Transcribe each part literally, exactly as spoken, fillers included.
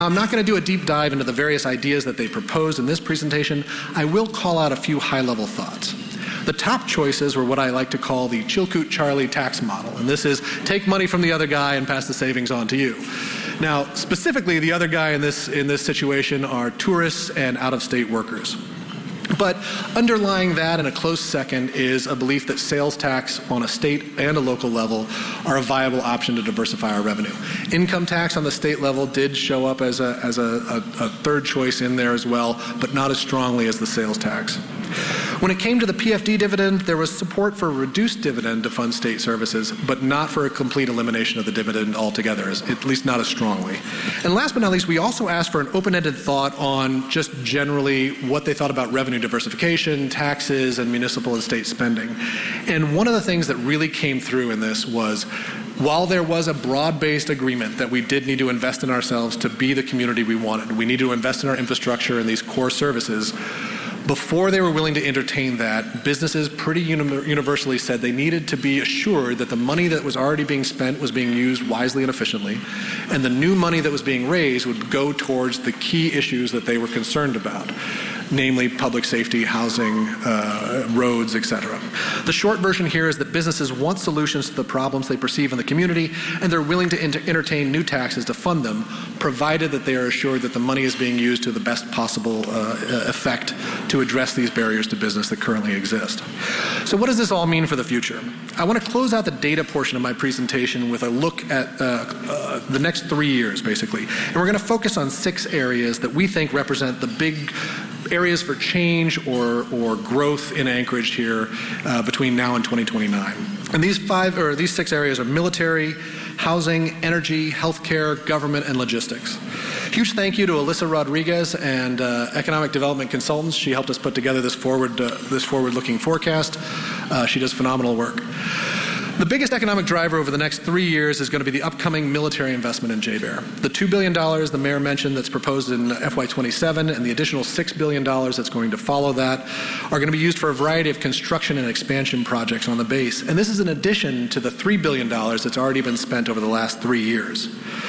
I'm not going to do a deep dive into the various ideas that they proposed in this presentation. I will call out a few high-level thoughts. The top choices were what I like to call the Chilkoot Charlie tax model, and this is take money from the other guy and pass the savings on to you. Now, specifically, the other guy in this, in this situation are tourists and out-of-state workers. But underlying that in a close second is a belief that sales tax on a state and a local level are a viable option to diversify our revenue. Income tax on the state level did show up as a, as a, a, a third choice in there as well, but not as strongly as the sales tax. When it came to the P F D dividend, there was support for a reduced dividend to fund state services, but not for a complete elimination of the dividend altogether, at least not as strongly. And last but not least, we also asked for an open-ended thought on just generally what they thought about revenue diversification, taxes, and municipal and state spending. And one of the things that really came through in this was, while there was a broad-based agreement that we did need to invest in ourselves to be the community we wanted, we need to invest in our infrastructure and these core services, before they were willing to entertain that, businesses pretty uni- universally said they needed to be assured that the money that was already being spent was being used wisely and efficiently, and the new money that was being raised would go towards the key issues that they were concerned about, namely public safety, housing, uh, roads, et cetera. The short version here is that businesses want solutions to the problems they perceive in the community, and they're willing to enter- entertain new taxes to fund them, provided that they are assured that the money is being used to the best possible uh, effect to address these barriers to business that currently exist. So what does this all mean for the future? I want to close out the data portion of my presentation with a look at uh, uh, the next three years, basically. And we're going to focus on six areas that we think represent the big areas for change or, or growth in Anchorage here uh, between now and twenty twenty-nine. And these five or these six areas are military, housing, energy, healthcare, government, and logistics. Huge thank you to Alyssa Rodriguez and uh, Economic Development Consultants. She helped us put together this forward uh, this forward-looking forecast. Uh, she does phenomenal work. The biggest economic driver over the next three years is going to be the upcoming military investment in J BEAR. The two billion dollars the mayor mentioned that's proposed in F Y twenty-seven and the additional six billion dollars that's going to follow that are going to be used for a variety of construction and expansion projects on the base. And this is in addition to the three billion dollars that's already been spent over the last three years.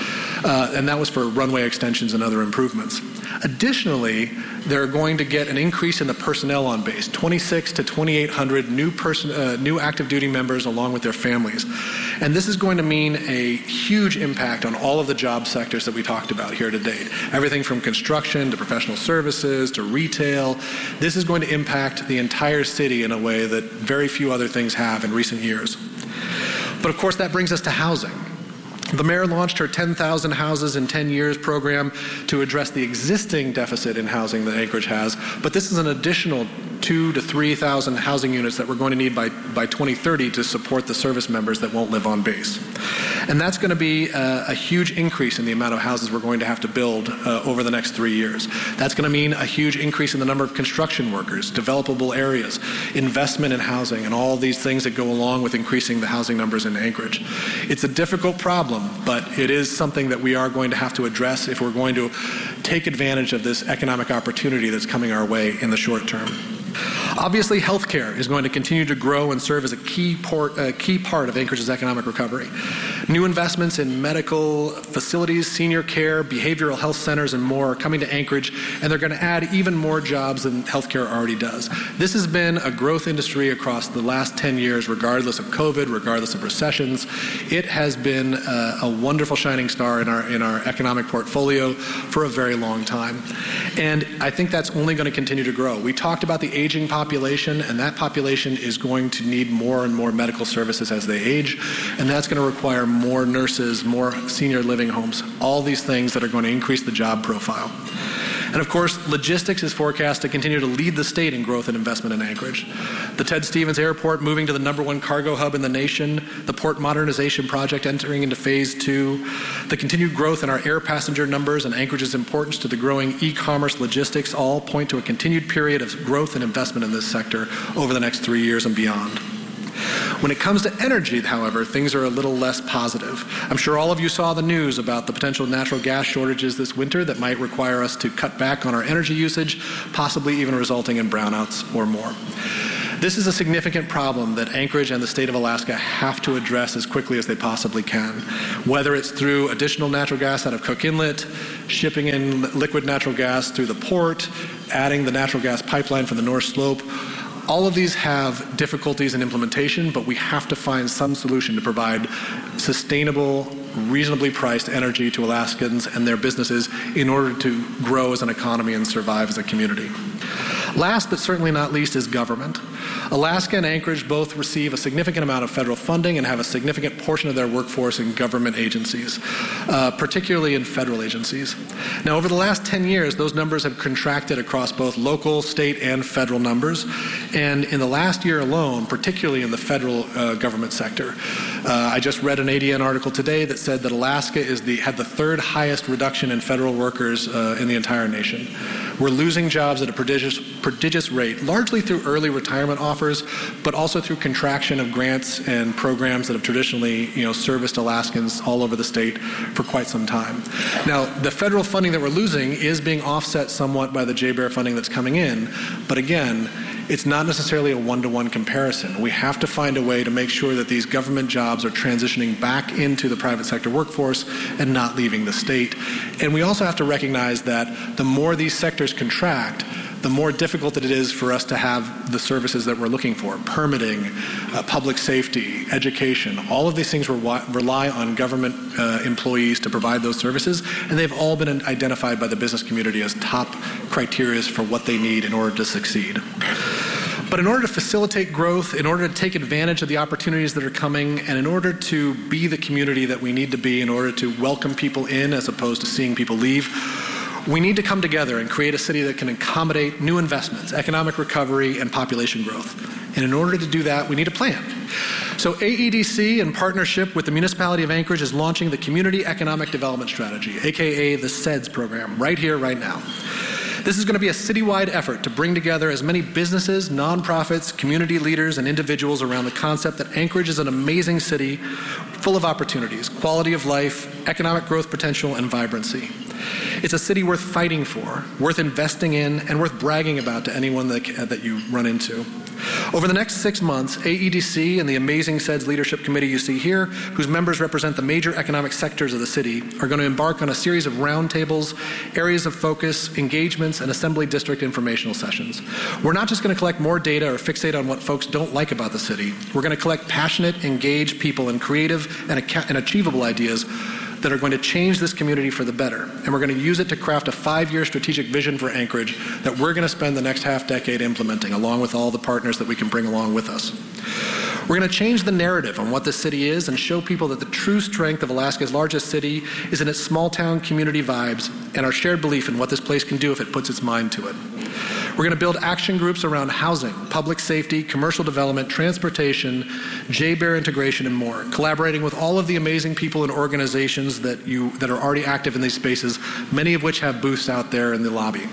Uh, and that was for runway extensions and other improvements. Additionally, they're going to get an increase in the personnel on base, twenty-six to twenty-eight hundred new, person, uh, new active duty members along with their families. And this is going to mean a huge impact on all of the job sectors that we talked about here to date. Everything from construction to professional services to retail. This is going to impact the entire city in a way that very few other things have in recent years. But of course, that brings us to housing. The mayor launched her ten thousand houses in ten years program to address the existing deficit in housing that Anchorage has, but this is an additional two to three thousand housing units that we're going to need by, by twenty thirty to support the service members that won't live on base. And that's going to be a, a huge increase in the amount of houses we're going to have to build uh, over the next three years. That's going to mean a huge increase in the number of construction workers, developable areas, investment in housing, and all these things that go along with increasing the housing numbers in Anchorage. It's a difficult problem, but it is something that we are going to have to address if we're going to take advantage of this economic opportunity that's coming our way in the short term. Obviously, healthcare is going to continue to grow and serve as a key, port, a key part of Anchorage's economic recovery. New investments in medical facilities, senior care, behavioral health centers, and more are coming to Anchorage, and they're going to add even more jobs than healthcare already does. This has been a growth industry across the last ten years, regardless of COVID, regardless of recessions. It has been a, a wonderful shining star in our, in our economic portfolio for a very long time. And I think that's only going to continue to grow. We talked about the aging population, and that population is going to need more and more medical services as they age, and that's going to require more nurses, more senior living homes, all these things that are going to increase the job profile. And of course, logistics is forecast to continue to lead the state in growth and investment in Anchorage. The Ted Stevens Airport moving to the number one cargo hub in the nation, the port modernization project entering into phase two, the continued growth in our air passenger numbers and Anchorage's importance to the growing e-commerce logistics all point to a continued period of growth and investment in this sector over the next three years and beyond. When it comes to energy, however, things are a little less positive. I'm sure all of you saw the news about the potential natural gas shortages this winter that might require us to cut back on our energy usage, possibly even resulting in brownouts or more. This is a significant problem that Anchorage and the state of Alaska have to address as quickly as they possibly can, whether it's through additional natural gas out of Cook Inlet, shipping in liquid natural gas through the port, adding the natural gas pipeline from the North Slope. All of these have difficulties in implementation, but we have to find some solution to provide sustainable, reasonably priced energy to Alaskans and their businesses in order to grow as an economy and survive as a community. Last but certainly not least is government. Alaska and Anchorage both receive a significant amount of federal funding and have a significant portion of their workforce in government agencies, uh, particularly in federal agencies. Now, over the last ten years, those numbers have contracted across both local, state, and federal numbers. And in the last year alone, particularly in the federal uh, government sector, uh, I just read an A D N article today that said that Alaska is the, had the third highest reduction in federal workers uh, in the entire nation. We're losing jobs at a prodigious, prodigious rate, largely through early retirement offers, but also through contraction of grants and programs that have traditionally, you know, serviced Alaskans all over the state for quite some time. Now, the federal funding that we're losing is being offset somewhat by the J BEAR funding that's coming in, but again, it's not necessarily a one-to-one comparison. We have to find a way to make sure that these government jobs are transitioning back into the private sector workforce and not leaving the state. And we also have to recognize that the more these sectors contract, the more difficult it is for us to have the services that we're looking for: permitting, uh, public safety, education. All of these things re- rely on government uh, employees to provide those services, and they've all been identified by the business community as top criteria for what they need in order to succeed. But in order to facilitate growth, in order to take advantage of the opportunities that are coming, and in order to be the community that we need to be in order to welcome people in as opposed to seeing people leave, we need to come together and create a city that can accommodate new investments, economic recovery, and population growth. And in order to do that, we need a plan. So A E D C, in partnership with the Municipality of Anchorage, is launching the Community Economic Development Strategy, aka the C E D S program, right here, right now. This is going to be a citywide effort to bring together as many businesses, nonprofits, community leaders, and individuals around the concept that Anchorage is an amazing city full of opportunities, quality of life, economic growth potential, and vibrancy. It's a city worth fighting for, worth investing in, and worth bragging about to anyone that, that you run into. Over the next six months, A E D C and the amazing C E D S Leadership Committee you see here, whose members represent the major economic sectors of the city, are going to embark on a series of roundtables, areas of focus, engagements, and assembly district informational sessions. We're not just going to collect more data or fixate on what folks don't like about the city. We're going to collect passionate, engaged people and creative and, and achievable ideas that are going to change this community for the better. And we're going to use it to craft a five-year strategic vision for Anchorage that we're going to spend the next half decade implementing, along with all the partners that we can bring along with us. We're going to change the narrative on what this city is and show people that the true strength of Alaska's largest city is in its small-town community vibes and our shared belief in what this place can do if it puts its mind to it. We're going to build action groups around housing, public safety, commercial development, transportation, J BEAR integration, and more, collaborating with all of the amazing people and organizations that you that are already active in these spaces, many of which have booths out there in the lobby.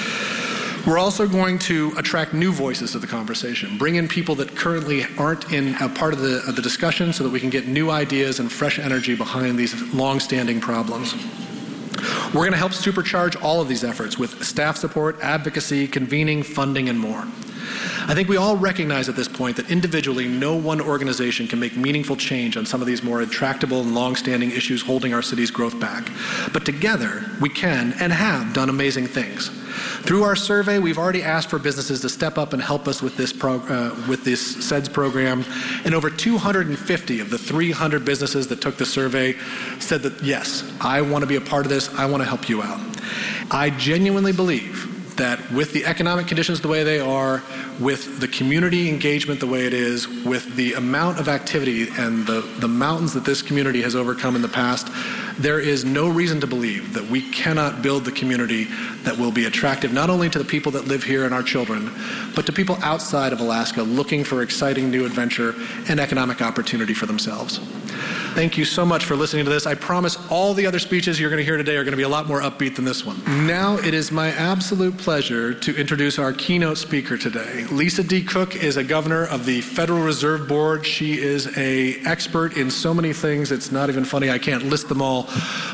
We're also going to attract new voices to the conversation, bring in people that currently aren't in a part of the, of the discussion so that we can get new ideas and fresh energy behind these long-standing problems. We're going to help supercharge all of these efforts with staff support, advocacy, convening, funding, and more. I think we all recognize at this point that individually no one organization can make meaningful change on some of these more intractable and long-standing issues holding our city's growth back. But together, we can and have done amazing things. Through our survey, we've already asked for businesses to step up and help us with this, prog- uh, with this C E D S program, and over two hundred fifty of the three hundred businesses that took the survey said that, yes, I want to be a part of this, I want to help you out. I genuinely believe that with the economic conditions the way they are, with the community engagement the way it is, with the amount of activity and the, the mountains that this community has overcome in the past, there is no reason to believe that we cannot build the community that will be attractive not only to the people that live here and our children, but to people outside of Alaska looking for exciting new adventure and economic opportunity for themselves. Thank you so much for listening to this. I promise all the other speeches you're going to hear today are going to be a lot more upbeat than this one. Now it is my absolute pleasure to introduce our keynote speaker today. Lisa D. Cook is a governor of the Federal Reserve Board. She is an expert in so many things, it's not even funny, I can't list them all.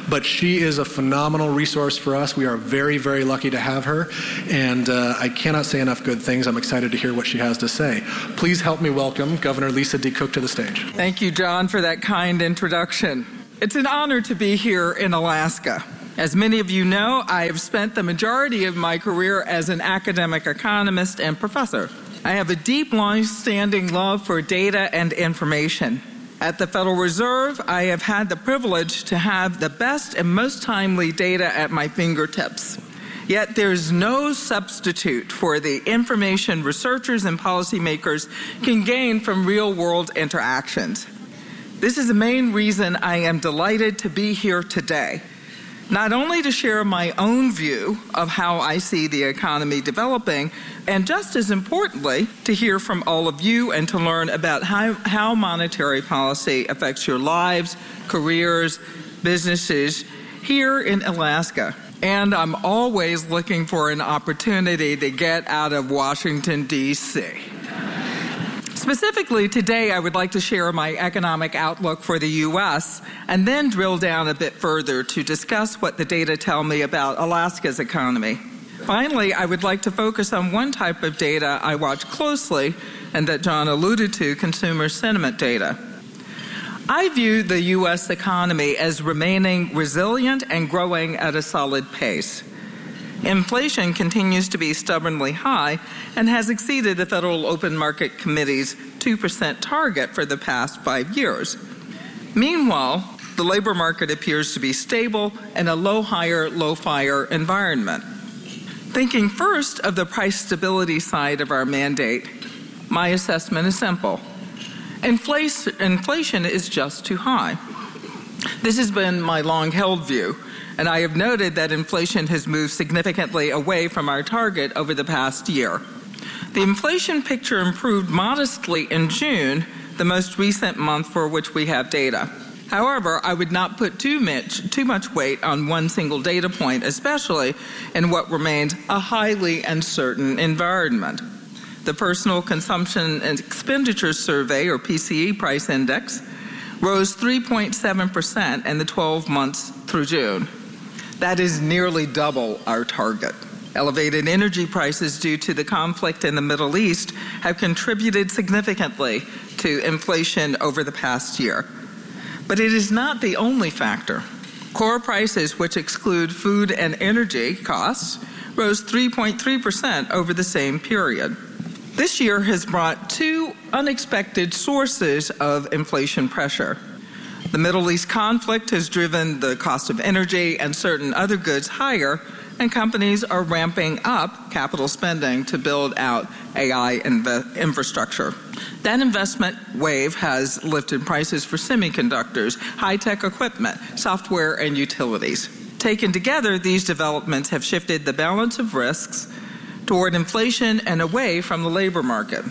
but she is a phenomenal resource for us. We are very, very lucky to have her, and uh, I cannot say enough good things. I'm excited to hear what she has to say. Please help me welcome Governor Lisa D. Cook to the stage. Thank you, John, for that kind introduction. It's an honor to be here in Alaska. As many of you know, I have spent the majority of my career as an academic economist and professor. I have a deep, long-standing love for data and information. At the Federal Reserve, I have had the privilege to have the best and most timely data at my fingertips. Yet there's no substitute for the information researchers and policymakers can gain from real-world interactions. This is the main reason I am delighted to be here today. Not only to share my own view of how I see the economy developing, and just as importantly, to hear from all of you and to learn about how, how monetary policy affects your lives, careers, businesses here in Alaska. And I'm always looking for an opportunity to get out of Washington, D C Specifically, today I would like to share my economic outlook for the U S and then drill down a bit further to discuss what the data tell me about Alaska's economy. Finally, I would like to focus on one type of data I watch closely and that John alluded to, consumer sentiment data. I view the U S economy as remaining resilient and growing at a solid pace. Inflation continues to be stubbornly high and has exceeded the Federal Open Market Committee's two percent target for the past five years. Meanwhile, the labor market appears to be stable in a low-hire, low-fire environment. Thinking first of the price stability side of our mandate, my assessment is simple. Inflation is just too high. This has been my long-held view, and I have noted that inflation has moved significantly away from our target over the past year. The inflation picture improved modestly in June, the most recent month for which we have data. However, I would not put too much, too much weight on one single data point, especially in what remains a highly uncertain environment. The Personal Consumption and Expenditures Survey, or P C E price index, rose three point seven percent in the twelve months through June. That is nearly double our target. Elevated energy prices due to the conflict in the Middle East have contributed significantly to inflation over the past year. But it is not the only factor. Core prices, which exclude food and energy costs, rose three point three percent over the same period. This year has brought two unexpected sources of inflation pressure. The Middle East conflict has driven the cost of energy and certain other goods higher, and companies are ramping up capital spending to build out A I inv- infrastructure. That investment wave has lifted prices for semiconductors, high-tech equipment, software, and utilities. Taken together, these developments have shifted the balance of risks toward inflation and away from the labor market.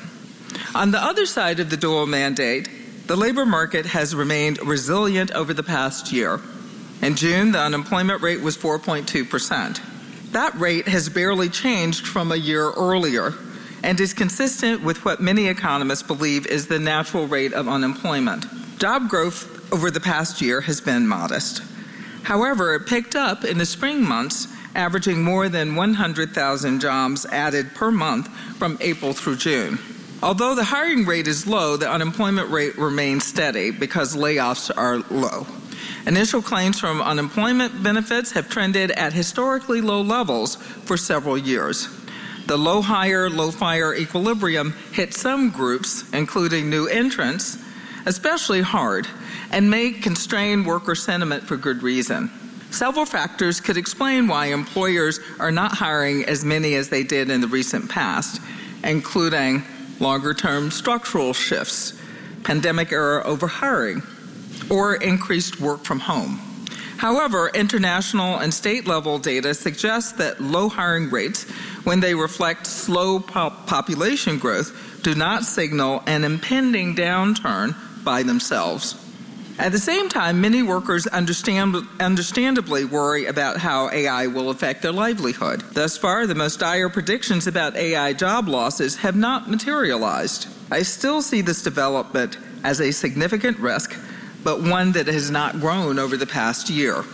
On the other side of the dual mandate, the labor market has remained resilient over the past year. In June, the unemployment rate was four point two percent. That rate has barely changed from a year earlier and is consistent with what many economists believe is the natural rate of unemployment. Job growth over the past year has been modest. However, it picked up in the spring months, averaging more than one hundred thousand jobs added per month from April through June. Although the hiring rate is low, the unemployment rate remains steady because layoffs are low. Initial claims from unemployment benefits have trended at historically low levels for several years. The low-hire, low-fire equilibrium hit some groups, including new entrants, especially hard, and may constrain worker sentiment for good reason. Several factors could explain why employers are not hiring as many as they did in the recent past, including longer-term structural shifts, pandemic-era overhiring, or increased work from home. However, international and state-level data suggests that low hiring rates, when they reflect slow pop- population growth, do not signal an impending downturn by themselves. At the same time, many workers understand, understandably worry about how A I will affect their livelihood. Thus far, the most dire predictions about A I job losses have not materialized. I still see this development as a significant risk, but one that has not grown over the past year.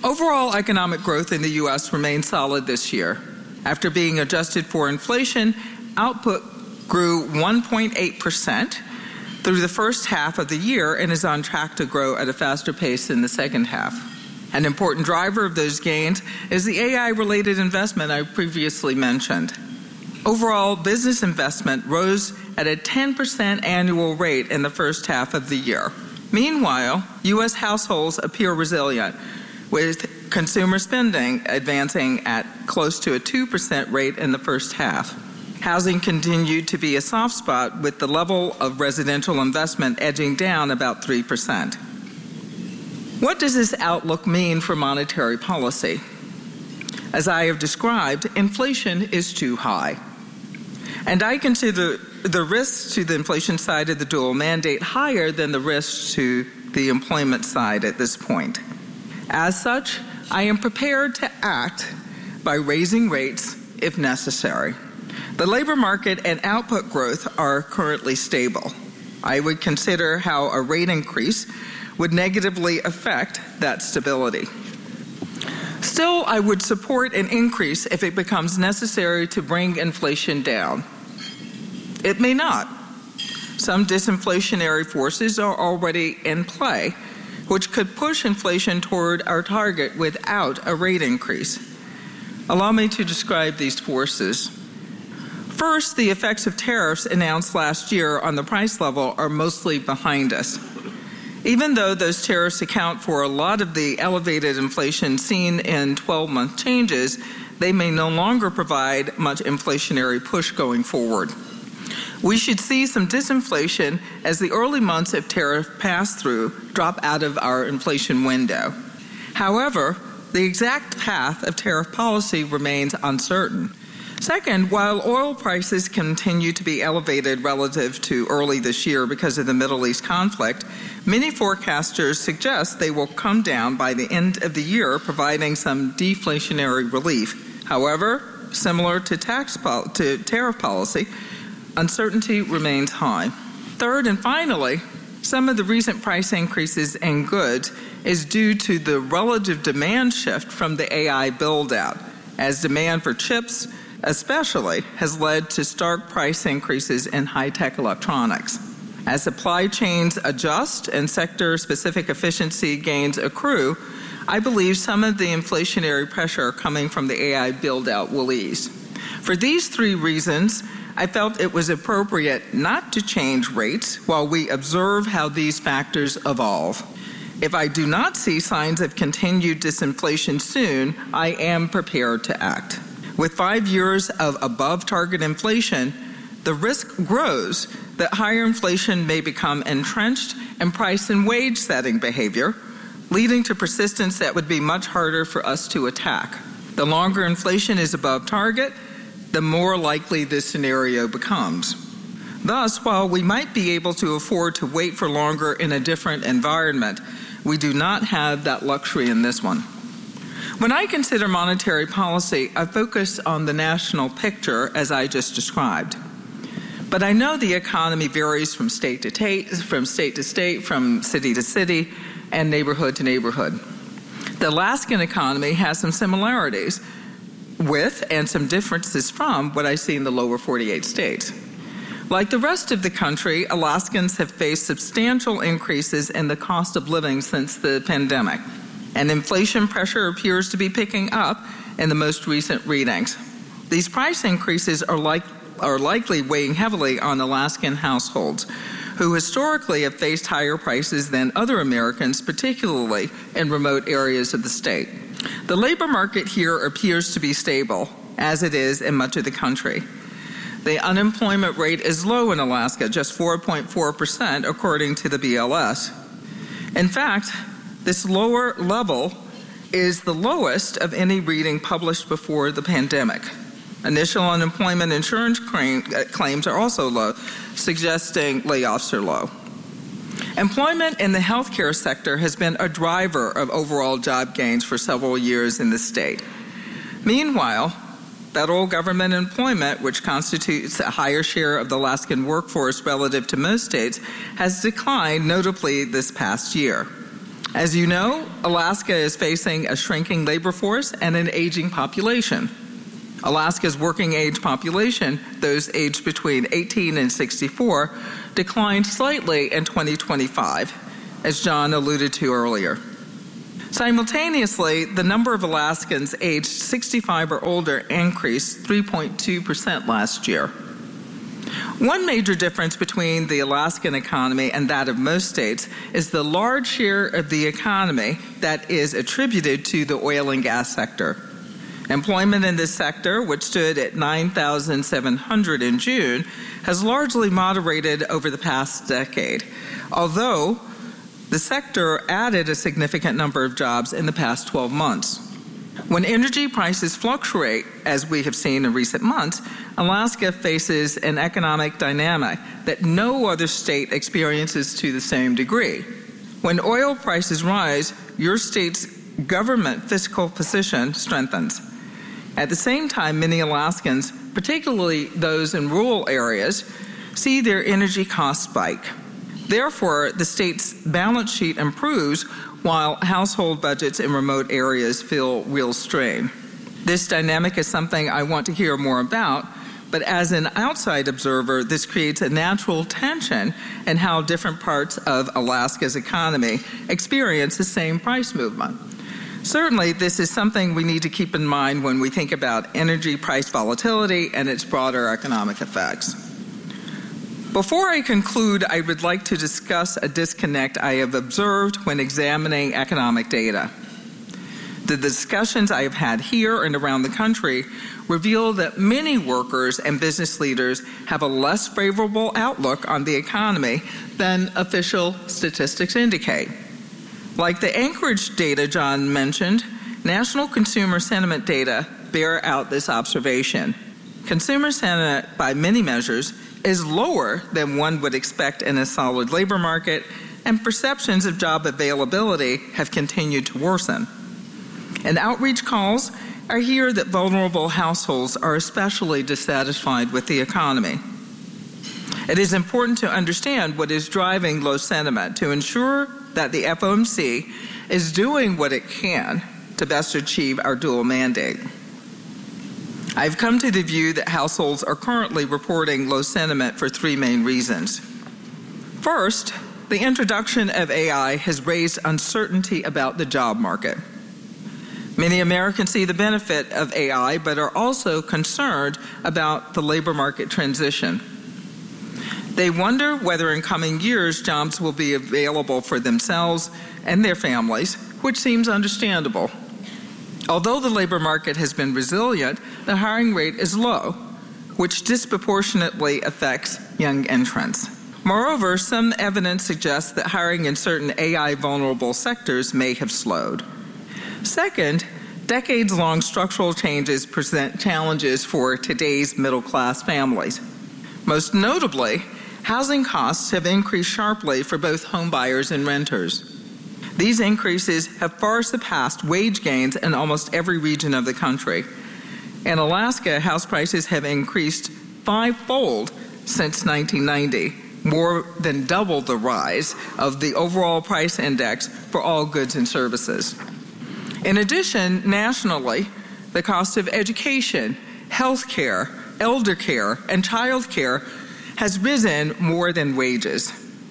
Overall economic growth in the U S remained solid this year. After being adjusted for inflation, output grew one point eight percent through the first half of the year and is on track to grow at a faster pace in the second half. An important driver of those gains is the A I-related investment I previously mentioned. Overall, business investment rose at a ten percent annual rate in the first half of the year. Meanwhile, U S households appear resilient, with consumer spending advancing at close to a two percent rate in the first half. Housing continued to be a soft spot, with the level of residential investment edging down about three percent. What does this outlook mean for monetary policy? As I have described, inflation is too high. And I consider the risks to the inflation side of the dual mandate higher than the risks to the employment side at this point. As such, I am prepared to act by raising rates if necessary. The labor market and output growth are currently stable. I would consider how a rate increase would negatively affect that stability. Still, I would support an increase if it becomes necessary to bring inflation down. It may not. Some disinflationary forces are already in play, which could push inflation toward our target without a rate increase. Allow me to describe these forces. First, the effects of tariffs announced last year on the price level are mostly behind us. Even though those tariffs account for a lot of the elevated inflation seen in twelve-month changes, they may no longer provide much inflationary push going forward. We should see some disinflation as the early months of tariff pass-through drop out of our inflation window. However, the exact path of tariff policy remains uncertain. Second, while oil prices continue to be elevated relative to early this year because of the Middle East conflict, many forecasters suggest they will come down by the end of the year, providing some deflationary relief. However, similar to tax pol- to tariff policy, uncertainty remains high. Third and finally, some of the recent price increases in goods is due to the relative demand shift from the A I build-out, as demand for chips especially has led to stark price increases in high-tech electronics. As supply chains adjust and sector-specific efficiency gains accrue, I believe some of the inflationary pressure coming from the A I build-out will ease. For these three reasons, I felt it was appropriate not to change rates while we observe how these factors evolve. If I do not see signs of continued disinflation soon, I am prepared to act. With five years of above-target inflation, the risk grows that higher inflation may become entrenched in price and wage-setting behavior, leading to persistence that would be much harder for us to attack. The longer inflation is above target, the more likely this scenario becomes. Thus, while we might be able to afford to wait for longer in a different environment, we do not have that luxury in this one. When I consider monetary policy, I focus on the national picture as I just described. But I know the economy varies from state to state, from state to state, from city to city, and neighborhood to neighborhood. The Alaskan economy has some similarities with and some differences from what I see in the lower forty-eight states. Like the rest of the country, Alaskans have faced substantial increases in the cost of living since the pandemic, and inflation pressure appears to be picking up in the most recent readings. These price increases are, like, are likely weighing heavily on Alaskan households, who historically have faced higher prices than other Americans, particularly in remote areas of the state. The labor market here appears to be stable, as it is in much of the country. The unemployment rate is low in Alaska, just four point four percent, according to the B L S. In fact, this lower level is the lowest of any reading published before the pandemic. Initial unemployment insurance claim, uh, claims are also low, suggesting layoffs are low. Employment in the healthcare sector has been a driver of overall job gains for several years in the state. Meanwhile, federal government employment, which constitutes a higher share of the Alaskan workforce relative to most states, has declined notably this past year. As you know, Alaska is facing a shrinking labor force and an aging population. Alaska's working age population, those aged between eighteen and sixty-four, declined slightly in twenty twenty-five, as John alluded to earlier. Simultaneously, the number of Alaskans aged sixty-five or older increased three point two percent last year. One major difference between the Alaskan economy and that of most states is the large share of the economy that is attributed to the oil and gas sector. Employment in this sector, which stood at nine thousand seven hundred in June, has largely moderated over the past decade, although the sector added a significant number of jobs in the past twelve months. When energy prices fluctuate, as we have seen in recent months, Alaska faces an economic dynamic that no other state experiences to the same degree. When oil prices rise, your state's government fiscal position strengthens. At the same time, many Alaskans, particularly those in rural areas, see their energy costs spike. Therefore, the state's balance sheet improves while household budgets in remote areas feel real strain. This dynamic is something I want to hear more about, but as an outside observer, this creates a natural tension in how different parts of Alaska's economy experience the same price movement. Certainly, this is something we need to keep in mind when we think about energy price volatility and its broader economic effects. Before I conclude, I would like to discuss a disconnect I have observed when examining economic data. The discussions I have had here and around the country reveal that many workers and business leaders have a less favorable outlook on the economy than official statistics indicate. Like the Anchorage data John mentioned, national consumer sentiment data bear out this observation. Consumer sentiment, by many measures, is lower than one would expect in a solid labor market, and perceptions of job availability have continued to worsen. And outreach calls I hear that vulnerable households are especially dissatisfied with the economy. It is important to understand what is driving low sentiment to ensure that the F O M C is doing what it can to best achieve our dual mandate. I've come to the view that households are currently reporting low sentiment for three main reasons. First, the introduction of A I has raised uncertainty about the job market. Many Americans see the benefit of A I, but are also concerned about the labor market transition. They wonder whether in coming years jobs will be available for themselves and their families, which seems understandable. Although the labor market has been resilient, the hiring rate is low, which disproportionately affects young entrants. Moreover, some evidence suggests that hiring in certain A I-vulnerable sectors may have slowed. Second, decades-long structural changes present challenges for today's middle-class families. Most notably, housing costs have increased sharply for both home buyers and renters. These increases have far surpassed wage gains in almost every region of the country. In Alaska, house prices have increased fivefold since nineteen ninety, more than double the rise of the overall price index for all goods and services. In addition, nationally, the cost of education, health care, elder care, and child care has risen more than wages.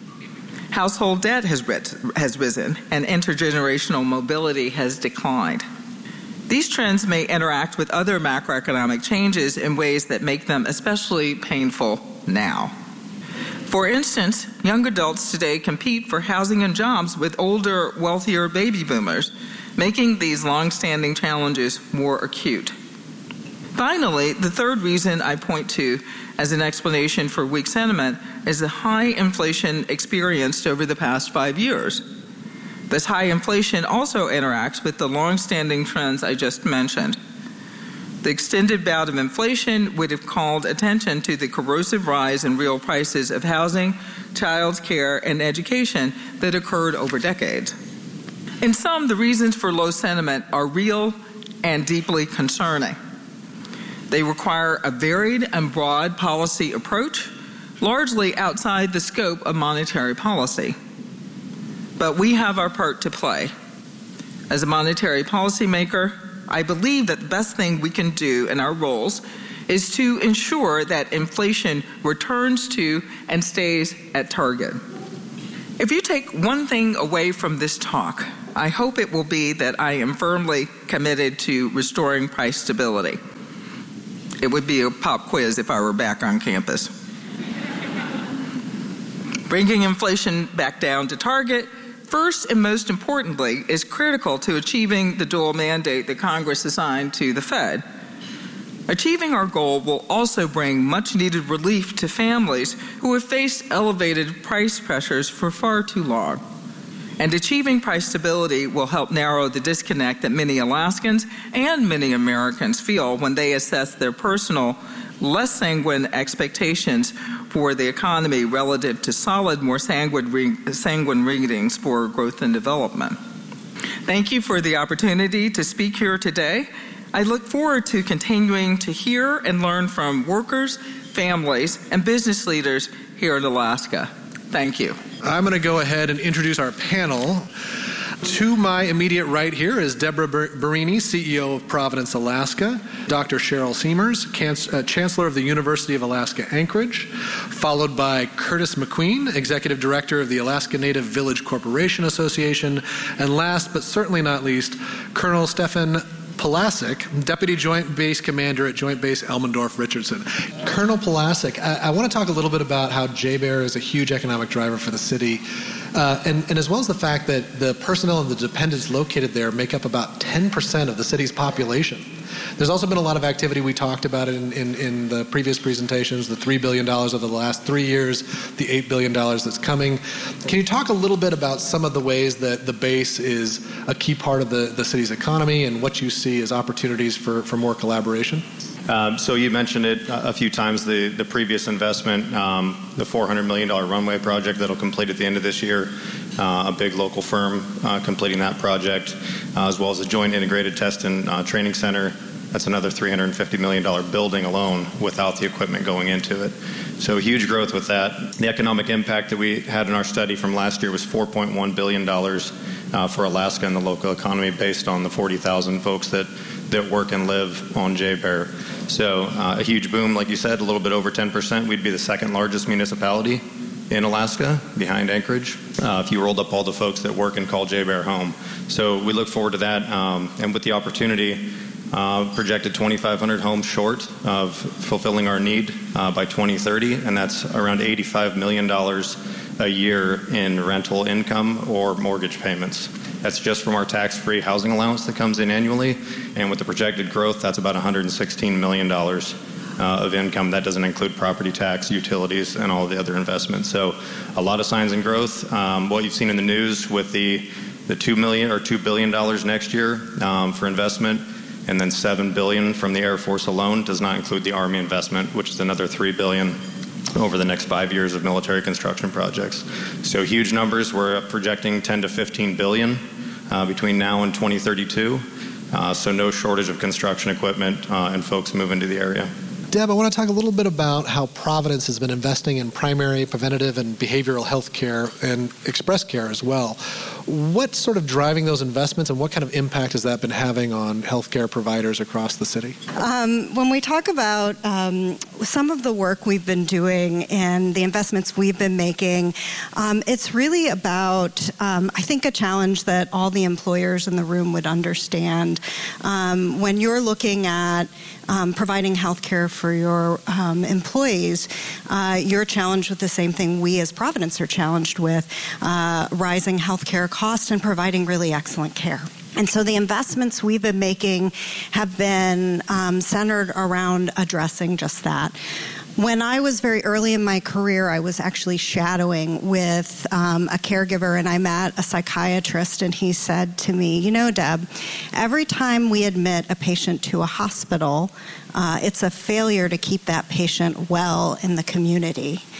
Household debt has, has risen, and intergenerational mobility has declined. These trends may interact with other macroeconomic changes in ways that make them especially painful now. For instance, young adults today compete for housing and jobs with older, wealthier baby boomers, making these long-standing challenges more acute. Finally, the third reason I point to as an explanation for weak sentiment is the high inflation experienced over the past five years. This high inflation also interacts with the long-standing trends I just mentioned. The extended bout of inflation would have called attention to the corrosive rise in real prices of housing, child care, and education that occurred over decades. In sum, the reasons for low sentiment are real and deeply concerning. They require a varied and broad policy approach, largely outside the scope of monetary policy. but we have our part to play. As a monetary policymaker, I believe that the best thing we can do in our roles is to ensure that inflation returns to and stays at target. If you take one thing away from this talk, I hope it will be that I am firmly committed to restoring price stability. It would be a pop quiz if I were back on campus. Bringing inflation back down to target, first and most importantly, is critical to achieving the dual mandate that Congress assigned to the Fed. Achieving our goal will also bring much-needed relief to families who have faced elevated price pressures for far too long. And achieving price stability will help narrow the disconnect that many Alaskans and many Americans feel when they assess their personal, less sanguine expectations for the economy relative to solid, more sanguine, re- sanguine readings for growth and development. Thank you for the opportunity to speak here today. I look forward to continuing to hear and learn from workers, families, and business leaders here in Alaska. Thank you. I'm going to go ahead and introduce our panel. To my immediate right here is Deborah Barini, C E O of Providence, Alaska, Doctor Cheryl Seamers, Can- uh, Chancellor of the University of Alaska Anchorage, followed by Curtis McQueen, Executive Director of the Alaska Native Village Corporation Association, and last but certainly not least, Colonel Stefan Polasek, Deputy Joint Base Commander at Joint Base Elmendorf-Richardson. Colonel Polasek, I, I want to talk a little bit about how J-Bear is a huge economic driver for the city, uh, and, and as well as the fact that the personnel and the dependents located there make up about ten percent of the city's population. There's also been a lot of activity. We talked about it in, in, in the previous presentations, the three billion dollars over the last three years, the eight billion dollars that's coming. Can you talk a little bit about some of the ways that the base is a key part of the, the city's economy and what you see as opportunities for, for more collaboration? Um, so you mentioned it a few times, the, the previous investment, um, the four hundred million dollars runway project that will complete at the end of this year, uh, a big local firm uh, completing that project, uh, as well as the Joint Integrated Test and uh, Training Center. That's another three hundred fifty million dollars building alone without the equipment going into it. So huge growth with that. The economic impact that we had in our study from last year was four point one billion dollars uh, for Alaska and the local economy based on the forty thousand folks that, that work and live on J-Bear. So uh, a huge boom, like you said, a little bit over ten percent. We'd be the second largest municipality in Alaska, behind Anchorage, uh, if you rolled up all the folks that work and call J-Bear home. So we look forward to that, um, and with the opportunity, uh, projected twenty-five hundred homes short of fulfilling our need uh, by twenty thirty, and that's around eighty-five million dollars a year in rental income or mortgage payments. That's just from our tax-free housing allowance that comes in annually, and with the projected growth, that's about one hundred sixteen million dollars uh, of income. That doesn't include property tax, utilities, and all the other investments. So a lot of signs in growth. Um, what you've seen in the news with the, the two million or two billion dollars next year um, for investment, and then seven billion dollars from the Air Force alone does not include the Army investment, which is another three billion dollars over the next five years of military construction projects. So huge numbers. We're projecting ten to fifteen billion dollars uh, between now and twenty thirty-two. Uh, so no shortage of construction equipment uh, and folks moving to the area. Deb, I want to talk a little bit about how Providence has been investing in primary, preventative, and behavioral health care and express care as well. What's sort of driving those investments, and what kind of impact has that been having on healthcare providers across the city? Um, when we talk about um, some of the work we've been doing and the investments we've been making, um, it's really about, um, I think, a challenge that all the employers in the room would understand. Um, when you're looking at um, providing health care for your um, employees, uh, you're challenged with the same thing we as Providence are challenged with, uh, rising health care cost and providing really excellent care. And so the investments we've been making have been um, centered around addressing just that. When I was very early in my career, I was actually shadowing with um, a caregiver, and I met a psychiatrist, and he said to me, you know, Deb, every time we admit a patient to a hospital, uh, it's a failure to keep that patient well in the community.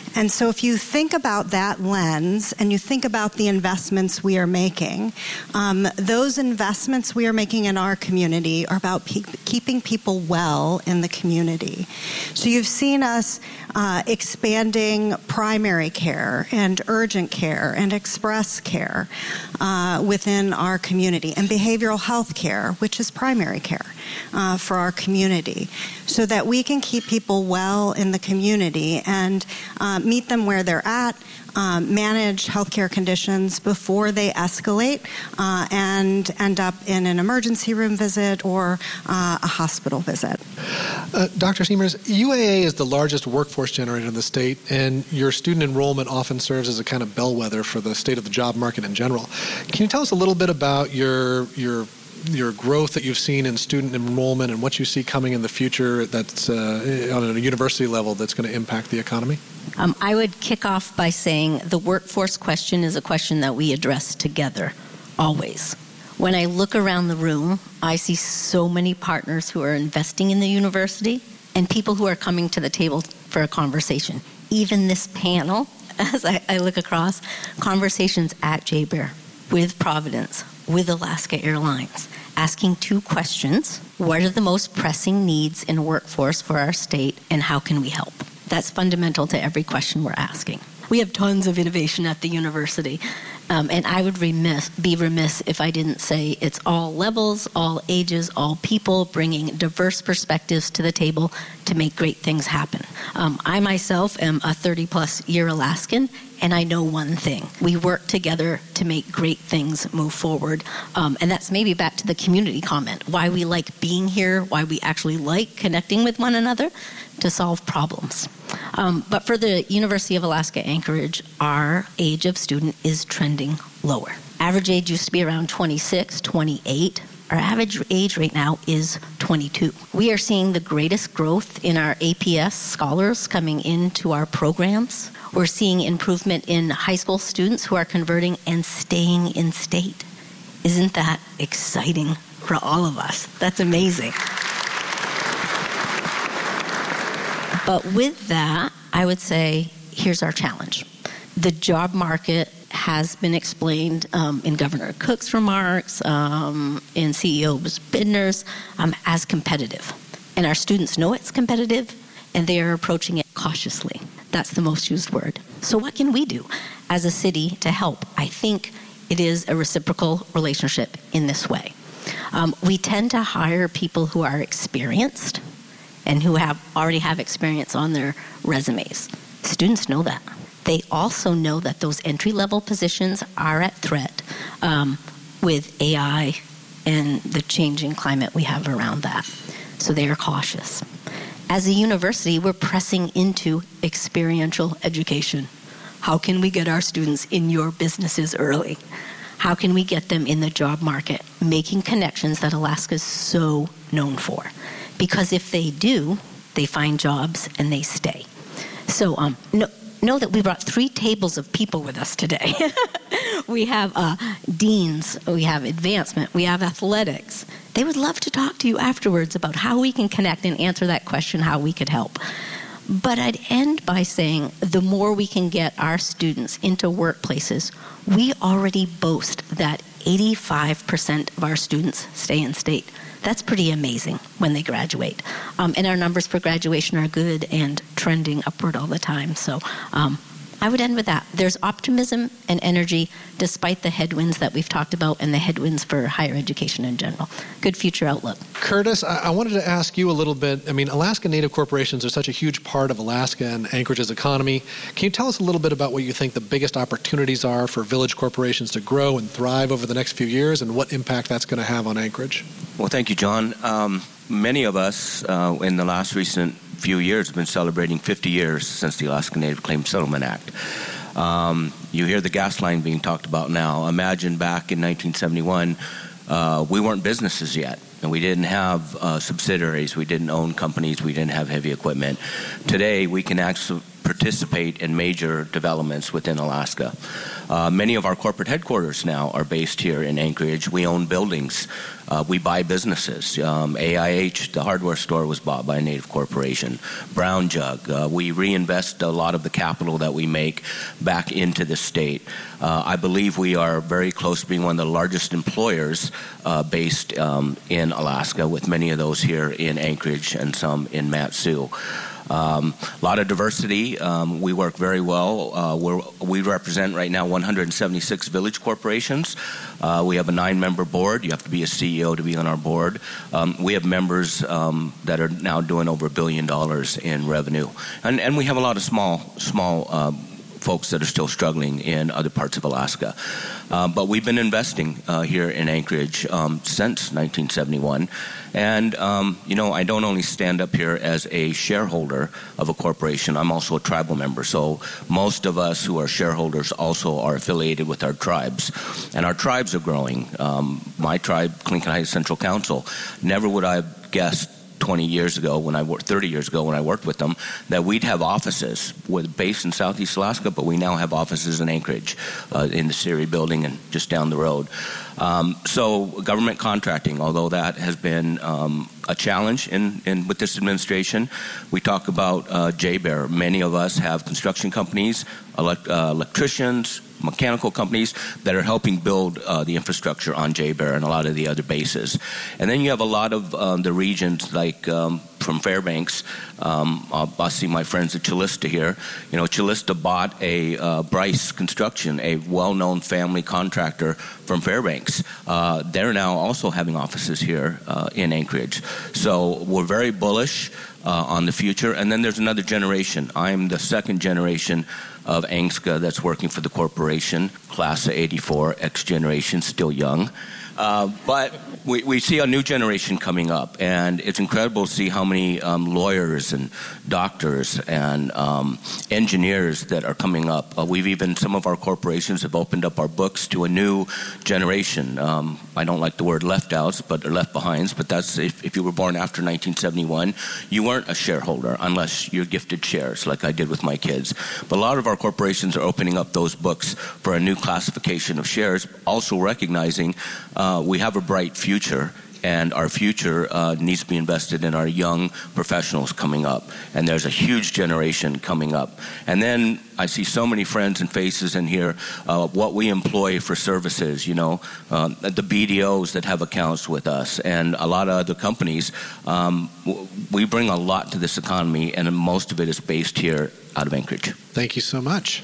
And so if you think about that lens and you think about the investments we are making, um, those investments we are making in our community are about pe- keeping people well in the community. So you've seen us uh, expanding primary care and urgent care and express care uh, within our community, and behavioral health care, which is primary care uh, for our community, so that we can keep people well in the community and uh, meet them where they're at, um, manage healthcare conditions before they escalate uh, and end up in an emergency room visit or uh, a hospital visit. Uh, Doctor Siemers, U A A is the largest workforce generator in the state, and your student enrollment often serves as a kind of bellwether for the state of the job market in general. Can you tell us a little bit about your your your growth that you've seen in student enrollment and what you see coming in the future that's uh, on a university level that's going to impact the economy? Um, I would kick off by saying the workforce question is a question that we address together, always. When I look around the room, I see so many partners who are investing in the university and people who are coming to the table for a conversation. Even this panel, as I, I look across, conversations at J B E R, with Providence, with Alaska Airlines, asking two questions. What are the most pressing needs in a workforce for our state, and how can we help? That's fundamental to every question we're asking. We have tons of innovation at the university, um, and I would remiss, be remiss if I didn't say it's all levels, all ages, all people, bringing diverse perspectives to the table to make great things happen. Um, I myself am a thirty-plus year Alaskan, and I know one thing. We work together to make great things move forward. Um, and that's maybe back to the community comment, why we like being here, why we actually like connecting with one another to solve problems. Um, but for the University of Alaska Anchorage, our age of student is trending lower. Average age used to be around twenty-six, twenty-eight. Our average age right now is twenty-two. We are seeing the greatest growth in our A P S scholars coming into our programs. We're seeing improvement in high school students who are converting and staying in state. Isn't that exciting for all of us? That's amazing. But with that, I would say, here's our challenge. The job market has been explained um, in Governor Cook's remarks, um, in C E O Bidner's, um, as competitive. And our students know it's competitive, and they are approaching it cautiously. That's the most used word. So what can we do as a city to help? I think it is a reciprocal relationship in this way. Um, we tend to hire people who are experienced and who have already have experience on their resumes. Students know that. They also know that those entry-level positions are at threat um, with A I and the changing climate we have around that. So they are cautious. As a university, we're pressing into experiential education. How can we get our students in your businesses early? How can we get them in the job market, making connections that Alaska is so known for? Because if they do, they find jobs and they stay. So um, no, know that we brought three tables of people with us today. We have uh, deans, we have advancement, we have athletics. They would love to talk to you afterwards about how we can connect and answer that question, how we could help. But I'd end by saying the more we can get our students into workplaces, we already boast that eighty-five percent of our students stay in state. That's pretty amazing when they graduate. Um, and our numbers for graduation are good and trending upward all the time. So um, I would end with that. There's optimism and energy despite the headwinds that we've talked about and the headwinds for higher education in general. Good future outlook. Curtis, I, I wanted to ask you a little bit. I mean, Alaska Native corporations are such a huge part of Alaska and Anchorage's economy. Can you tell us a little bit about what you think the biggest opportunities are for village corporations to grow and thrive over the next few years and what impact that's going to have on Anchorage? Well, thank you, John. Um, many of us uh, in the last recent few years have been celebrating fifty years since the Alaska Native Claims Settlement Act. Um, you hear the gas line being talked about now. Imagine back in nineteen seventy-one, uh, we weren't businesses yet, and we didn't have uh, subsidiaries, we didn't own companies, we didn't have heavy equipment. Today, we can actually participate in major developments within Alaska. Uh, many of our corporate headquarters now are based here in Anchorage. We own buildings. Uh, we buy businesses. Um, A I H, the hardware store, was bought by a native corporation. Brown Jug. Uh, we reinvest a lot of the capital that we make back into the state. Uh, I believe we are very close to being one of the largest employers uh, based um, in Alaska, with many of those here in Anchorage and some in Mat-Su. Um, a lot of diversity. Um, we work very well. Uh, we're, we represent right now one hundred seventy-six village corporations. Uh, we have a nine-member board. You have to be a C E O to be on our board. Um, we have members um, that are now doing over a billion dollars in revenue, and and we have a lot of small small. Um, folks that are still struggling in other parts of Alaska. Uh, but we've been investing uh, here in Anchorage um, since nineteen seventy-one. And, um, you know, I don't only stand up here as a shareholder of a corporation, I'm also a tribal member. So most of us who are shareholders also are affiliated with our tribes. And our tribes are growing. Um, my tribe, Clinton Heights Central Council, never would I have guessed twenty years ago, when I worked, thirty years ago when I worked with them, that we'd have offices with based in Southeast Alaska, but we now have offices in Anchorage, uh, in the Siri building and just down the road. Um, so government contracting, although that has been um, a challenge in, in with this administration, we talk about uh, J B E R. Many of us have construction companies, elect, uh, electricians, mechanical companies that are helping build uh, the infrastructure on J B E R and a lot of the other bases. And then you have a lot of um, the regions like um, from Fairbanks. Um, I'll, I'll see my friends at Chillista here. You know, Chillista bought a uh, Bryce Construction, a well-known family contractor from Fairbanks. Uh, they're now also having offices here uh, in Anchorage. So we're very bullish uh, on the future. And then there's another generation. I'm the second generation of ANGSCA that's working for the corporation, class of eighty-four, X generation, still young. Uh, but we, we see a new generation coming up, and it's incredible to see how many um, lawyers and doctors and um, engineers that are coming up. Uh, we've even, some of our corporations have opened up our books to a new generation. Um, I don't like the word left outs, but or left behinds, but that's if, if you were born after nineteen seventy-one, you weren't a shareholder unless you're gifted shares like I did with my kids. But a lot of our corporations are opening up those books for a new classification of shares, also recognizing uh, we have a bright future, and our future uh, needs to be invested in our young professionals coming up. And there's a huge generation coming up. And then I see so many friends and faces in here, uh, what we employ for services, you know, uh, the B D Os that have accounts with us, and a lot of other companies. Um, we bring a lot to this economy, and most of it is based here out of Anchorage. Thank you so much.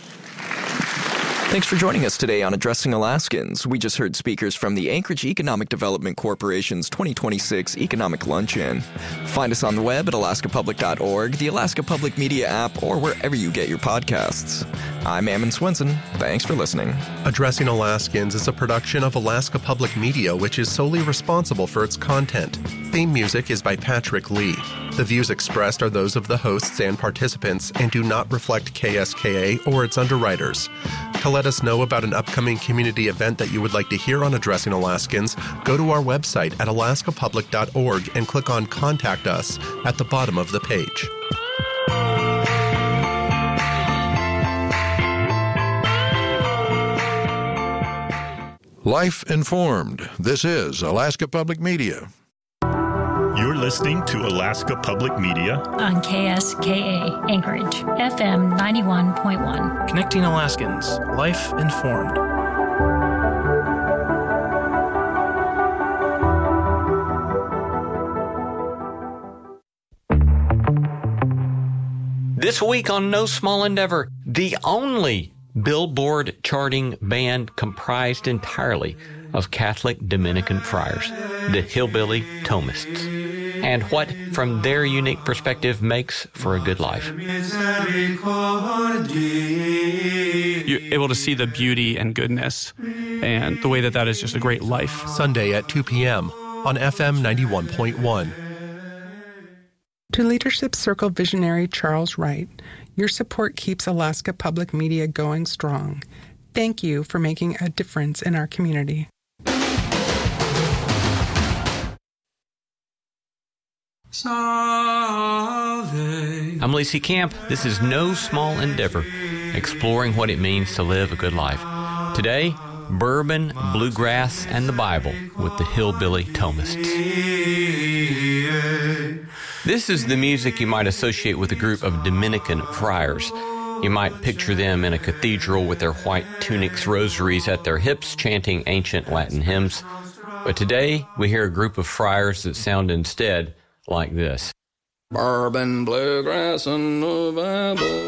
Thanks for joining us today on Addressing Alaskans. We just heard speakers from the Anchorage Economic Development Corporation's twenty twenty-six Economic Luncheon. Find us on the web at alaska public dot org, the Alaska Public Media app, or wherever you get your podcasts. I'm Ammon Swenson. Thanks for listening. Addressing Alaskans is a production of Alaska Public Media, which is solely responsible for its content. Theme music is by Patrick Lee. The views expressed are those of the hosts and participants and do not reflect K S K A or its underwriters. To let us know about an upcoming community event that you would like to hear on Addressing Alaskans, go to our website at alaska public dot org and click on Contact Us at the bottom of the page. Life Informed. This is Alaska Public Media. You're listening to Alaska Public Media on K S K A Anchorage, F M ninety-one point one. Connecting Alaskans. Life Informed. This week on No Small Endeavor, the only Billboard charting band comprised entirely of Catholic Dominican friars, the Hillbilly Thomists, and what, from their unique perspective, makes for a good life. You're able to see the beauty and goodness and the way that that is just a great life. Sunday at two p.m. on F M ninety-one point one. To Leadership Circle visionary Charles Wright, your support keeps Alaska Public Media going strong. Thank you for making a difference in our community. Salve I'm Lacey Camp. This is No Small Endeavor, exploring what it means to live a good life. Today, bourbon, bluegrass, and the Bible with the Hillbilly Thomists. This is the music you might associate with a group of Dominican friars. You might picture them in a cathedral with their white tunics, rosaries at their hips, chanting ancient Latin hymns. But today, we hear a group of friars that sound instead like this. Bourbon, bluegrass, and the Bible.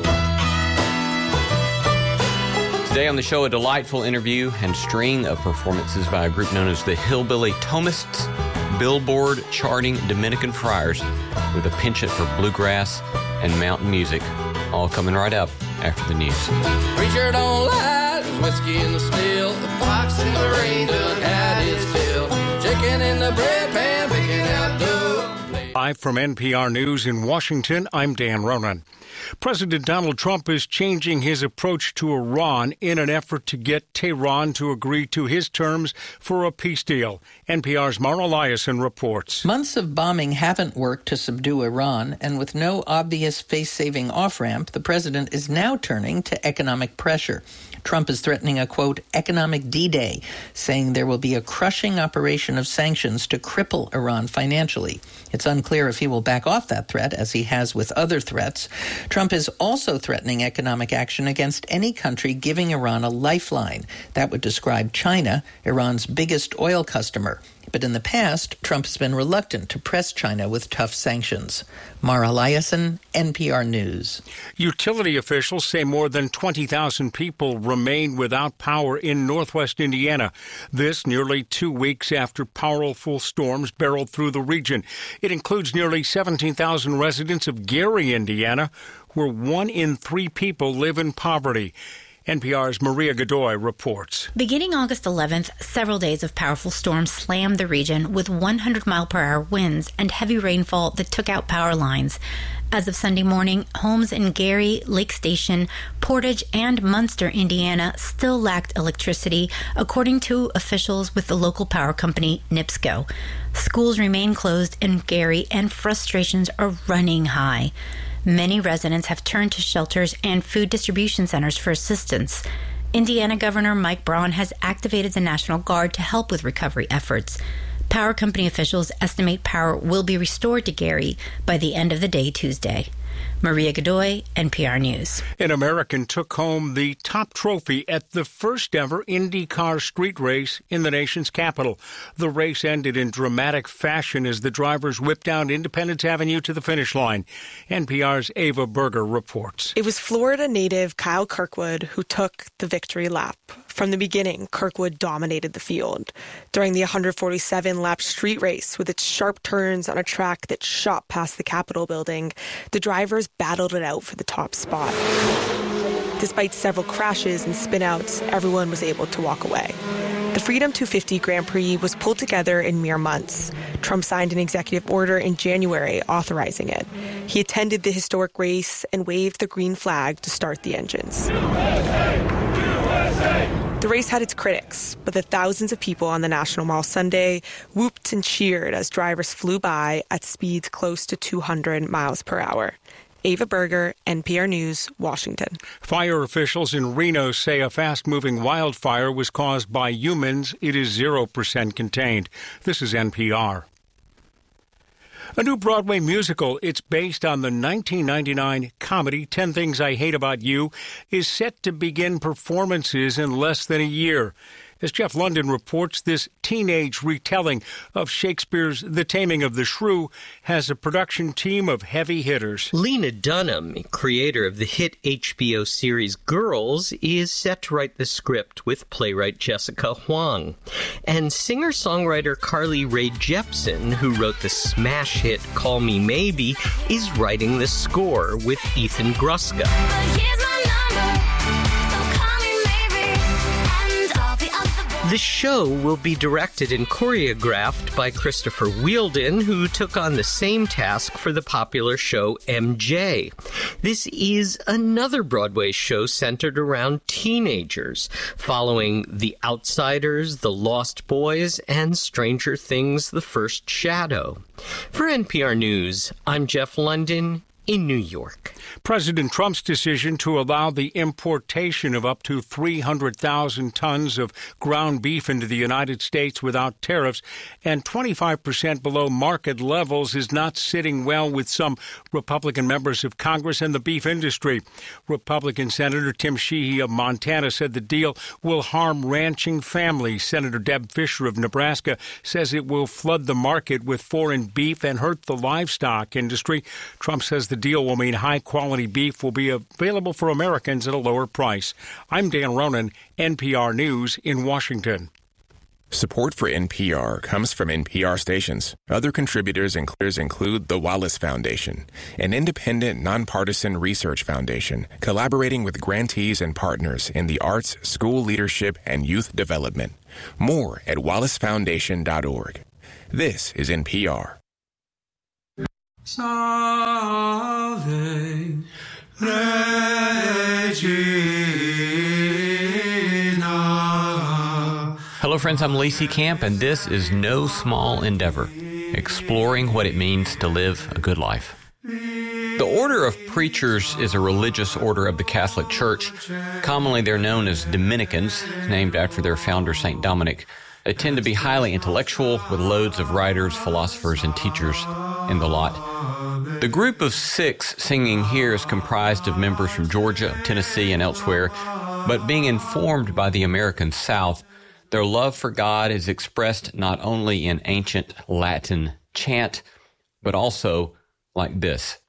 Today on the show, a delightful interview and string of performances by a group known as the Hillbilly Thomists, Billboard charting Dominican friars with a penchant for bluegrass and mountain music. All coming right up after the news. Preacher don't lie, there's whiskey in the still, the fox in the rain done had his fill, chicken in the bread pan, picking out dough. Live from N P R News in Washington, I'm Dan Ronan. President Donald Trump is changing his approach to Iran in an effort to get Tehran to agree to his terms for a peace deal. N P R's Mara Liasson reports. Months of bombing haven't worked to subdue Iran, and with no obvious face-saving off-ramp, the president is now turning to economic pressure. Trump is threatening a, quote, economic D-Day, saying there will be a crushing operation of sanctions to cripple Iran financially. It's unclear if he will back off that threat, as he has with other threats. Trump is also threatening economic action against any country giving Iran a lifeline. That would describe China, Iran's biggest oil customer. But in the past, Trump has been reluctant to press China with tough sanctions. Mara Liasson, N P R News. Utility officials say more than twenty thousand people remain without power in northwest Indiana. This nearly two weeks after powerful storms barreled through the region. It includes nearly seventeen thousand residents of Gary, Indiana, where one in three people live in poverty. N P R's Maria Godoy reports. Beginning August eleventh, several days of powerful storms slammed the region with one hundred mile per hour winds and heavy rainfall that took out power lines. As of Sunday morning, homes in Gary, Lake Station, Portage, and Munster, Indiana, still lacked electricity, according to officials with the local power company, NIPSCO. Schools remain closed in Gary, and frustrations are running high. Many residents have turned to shelters and food distribution centers for assistance. Indiana Governor Mike Braun has activated the National Guard to help with recovery efforts. Power company officials estimate power will be restored to Gary by the end of the day Tuesday. Maria Godoy, N P R News. An American took home the top trophy at the first ever IndyCar street race in the nation's capital. The race ended in dramatic fashion as the drivers whipped down Independence Avenue to the finish line. N P R's Ava Berger reports. It was Florida native Kyle Kirkwood who took the victory lap. From the beginning, Kirkwood dominated the field. During the one forty-seven lap street race, with its sharp turns on a track that shot past the Capitol building, the drivers battled it out for the top spot. Despite several crashes and spinouts, everyone was able to walk away. The Freedom two fifty Grand Prix was pulled together in mere months. Trump signed an executive order in January authorizing it. He attended the historic race and waved the green flag to start the engines. U S A! U S A! The race had its critics, but the thousands of people on the National Mall Sunday whooped and cheered as drivers flew by at speeds close to two hundred miles per hour. Ava Berger, N P R News, Washington. Fire officials in Reno say a fast-moving wildfire was caused by humans. It is zero percent contained. This is N P R. A new Broadway musical, it's based on the nineteen ninety-nine comedy ten Things I Hate About You, is set to begin performances in less than a year. As Jeff London reports, this teenage retelling of Shakespeare's The Taming of the Shrew has a production team of heavy hitters. Lena Dunham, creator of the hit H B O series Girls, is set to write the script with playwright Jessica Huang. And singer-songwriter Carly Rae Jepsen, who wrote the smash hit Call Me Maybe, is writing the score with Ethan Gruska. The show will be directed and choreographed by Christopher Wheeldon, who took on the same task for the popular show M J. This is another Broadway show centered around teenagers, following The Outsiders, The Lost Boys, and Stranger Things: The First Shadow. For N P R News, I'm Jeff London in New York. President Trump's decision to allow the importation of up to three hundred thousand tons of ground beef into the United States without tariffs and twenty-five percent below market levels is not sitting well with some Republican members of Congress and the beef industry. Republican Senator Tim Sheehy of Montana said the deal will harm ranching families. Senator Deb Fisher of Nebraska says it will flood the market with foreign beef and hurt the livestock industry. Trump says the deal will mean high-quality beef will be available for Americans at a lower price. I'm Dan Ronan, N P R News in Washington. Support for N P R comes from N P R stations. Other contributors include the Wallace Foundation, an independent, nonpartisan research foundation collaborating with grantees and partners in the arts, school leadership, and youth development. More at wallace foundation dot org. This is N P R. Salve Regina. Hello, friends. I'm Lacey Camp, and this is No Small Endeavor, exploring what it means to live a good life. The Order of Preachers is a religious order of the Catholic Church. Commonly, they're known as Dominicans, named after their founder, Saint Dominic. They tend to be highly intellectual, with loads of writers, philosophers, and teachers in the lot. The group of six singing here is comprised of members from Georgia, Tennessee, and elsewhere, but being informed by the American South, their love for God is expressed not only in ancient Latin chant, but also like this.